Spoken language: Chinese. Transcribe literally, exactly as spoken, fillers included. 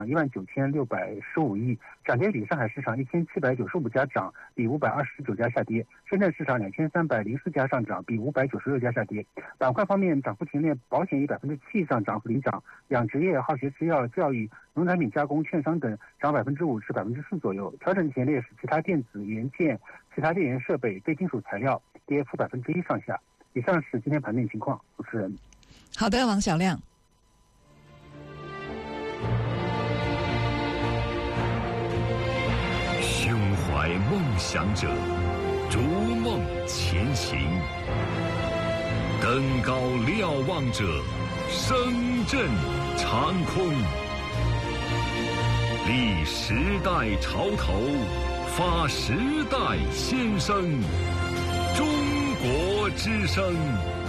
一万九千六百十五亿，涨跌比：上海市场一千七百九十五家涨，比五百二十九家下跌；深圳市场两千三百零四家上涨，比五百九十六家下跌。板块方面，涨幅前列保险以百分之七以上涨幅领涨，养殖业、化学制药、教育、农产品加工、券商等涨百分之五至百分之四左右。调整前列是其他电子元件、其他电源设备、非金属材料，跌幅百分之一上下。以上是今天盘面情况，主持人。 好的，王小亮。 胸怀梦想者，逐梦前行；登高瞭望者，声震长空。立时代潮头，发时代先声。中国之声。